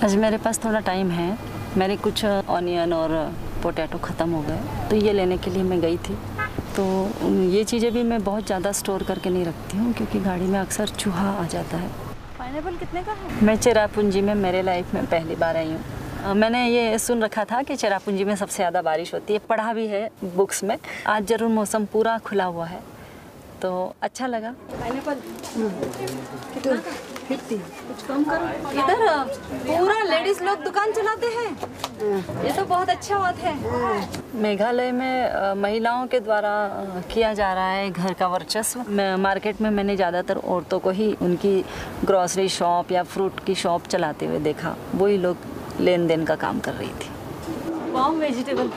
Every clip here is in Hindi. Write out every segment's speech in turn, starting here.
आज मेरे पास थोड़ा टाइम है। मेरे कुछ ऑनियन और पोटैटो ख़त्म हो गए, तो ये लेने के लिए मैं गई थी। तो ये चीज़ें भी मैं बहुत ज़्यादा स्टोर करके नहीं रखती हूँ, क्योंकि गाड़ी में अक्सर चूहा आ जाता है। पाइनएप्पल कितने का है? मैं चेरापूंजी में मेरे लाइफ में पहली बार आई हूँ। मैंने ये सुन रखा था कि चेरापूंजी में सबसे ज़्यादा बारिश होती है, पढ़ा भी है बुक्स में। आज ज़रूर मौसम पूरा खुला हुआ है, तो अच्छा लगा। पाइनएप्पल कितना? 50। कुछ कम करो। इधर पूरा लेडीज लोग दुकान चलाते हैं, ये तो बहुत अच्छा बात है। मेघालय में महिलाओं के द्वारा किया जा रहा है घर का वर्चस्व। मार्केट में मैंने ज़्यादातर औरतों को ही उनकी ग्रॉसरी शॉप या फ्रूट की शॉप चलाते हुए देखा। वही लोग लेन देन का काम कर रही थी। वाम वेजिटेबल।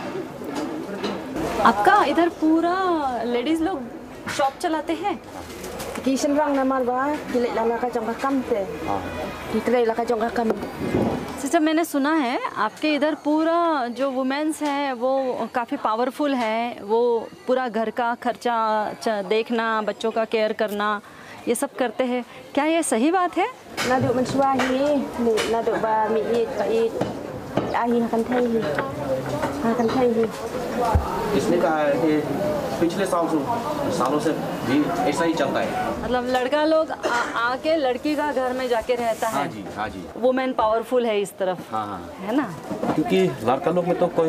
आपका इधर पूरा लेडीज लोग शॉप चलाते हैं? Kisan rang naman ba? Kilit lang ka jong kakam te. Kilit lang ka jong kakam. अच्छा, मैंने सुना है आपके इधर पूरा जो वुमेन्स हैं वो काफ़ी पावरफुल है। वो पूरा घर का खर्चा देखना, बच्चों का केयर करना, ये सब करते हैं। क्या ये सही बात है? Na do man swahi, na do ba mi it pa it. Ahi hakan thai hi. Hakan thai hi. इसने कहा है कि पिछले सालों से भी ऐसा ही चलता है। मतलब लड़का लोग आके लड़की का घर में जाके रहता है। हाँ जी। वुमेन पावरफुल है इस तरफ। हाँ। है ना? क्योंकि लड़का लोग में तो कोई